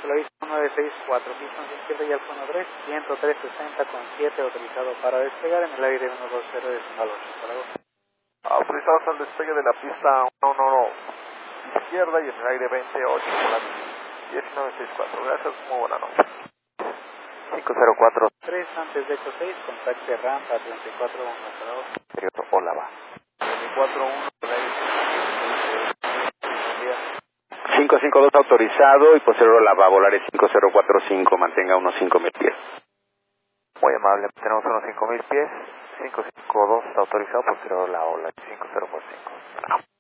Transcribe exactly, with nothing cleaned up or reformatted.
Solaris nueve seis cuatro, pista en izquierda y Alfa uno tres, ciento tres sesenta con siete, autorizado para despegar en el aire uno dos cero de San Carlos, Zaragoza. Autorizados al despegue de la pista uno uno izquierda y en el aire veintiocho con la diecinueve sesenta y cuatro. Gracias, muy buena noche. cinco cero cuatro tres antes de ocho seis, contacte rampa treinta y cuatro uno, Zaragoza. Hola, va. treinta y cuatro uno, el aire cinco cinco dos autorizado y posterior la va a volar es cinco cero cuatro cinco, mantenga unos cinco mil pies. Muy amable, tenemos unos cinco mil pies, cinco cinco dos está autorizado, posterior la ola cinco cero cuatro cinco.